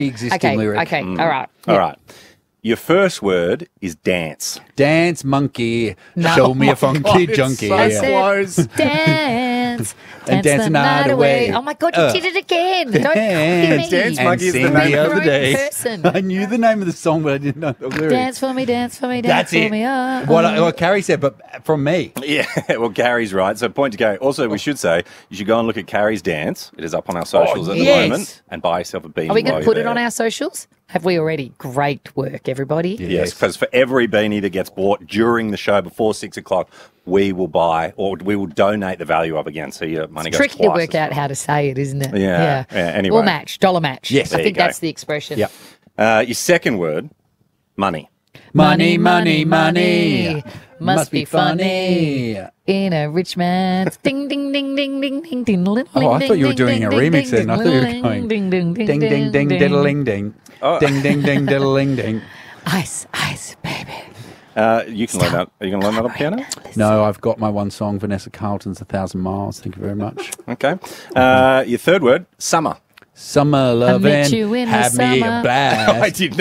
pre-existing lyric. Okay, all right. All right. Your first word is dance. Dance monkey, No. show me a funky God, it's junkie. so I Yeah. said, close. dance, And dance the night away. Oh my God, you did it again! Don't copy me. Dance And Monkey is the sing name the of other the day. person. I knew the name of the song, but I didn't know the lyrics. Dance for me, dance for me, dance That's for it. me. What Carrie said, but from me. Yeah, well, Gary's right. So point to Gary. Also, we should say you should go and look at Carrie's dance. It is up on our socials at the yes. moment, and buy yourself a beanie. Are we going while to put you're it on there. our socials? Have we already? Great work, everybody. Yes, because for every beanie that gets bought during the show before 6 o'clock, we will buy or we will donate the value of again. So your money It's goes tricky to twice work as out well. how to say it, isn't it? Yeah. Anyway. Or match, dollar match. Yes. I There think you go. that's the expression. Yep. Your second word, money. Money, money, money. Must be funny. In a rich man's ding ding ding ding ding ding ding. Oh, I thought you were doing a remix then. I thought you were going ding ding ding, ding, ding, diddling, ding. Ding, ding, ding, diddling, ding. Ice, ice, baby. You can learn that. Are you going to learn that on piano? No, I've got my one song, Vanessa Carlton's 1,000 Miles. Thank you very much. Okay. Your third word, summer. Summer loving, you in the have me a summer. blast. I did